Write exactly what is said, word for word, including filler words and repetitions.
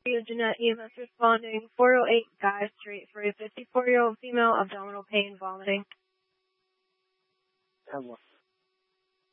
Jeanette E M S responding, four oh eight Guy Street for a fifty-four-year-old female, abdominal pain, vomiting. Hello.